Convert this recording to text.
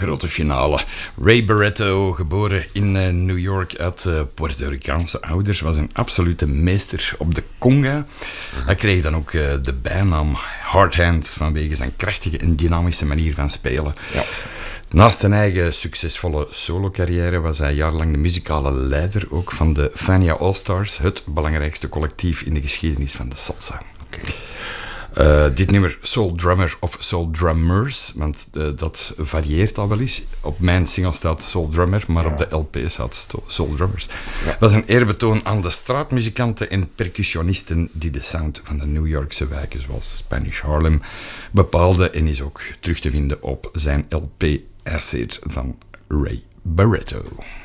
grote finale. Ray Barretto, geboren in New York uit Puerto Ricaanse ouders, was een absolute meester op de conga. Hij kreeg dan ook de bijnaam Hard Hands vanwege zijn krachtige en dynamische manier van spelen. Ja. Naast zijn eigen succesvolle solo-carrière was hij jarenlang de muzikale leider ook van de Fania All-Stars, het belangrijkste collectief in de geschiedenis van de salsa. Dit nummer, Soul Drummer of Soul Drummers, want dat varieert al wel eens. Op mijn single staat Soul Drummer, maar op de LP staat Soul Drummers. Ja. Was een eerbetoon aan de straatmuzikanten en percussionisten die de sound van de New Yorkse wijken, zoals Spanish Harlem, bepaalden en is ook terug te vinden op zijn LP Acid van Ray Barretto.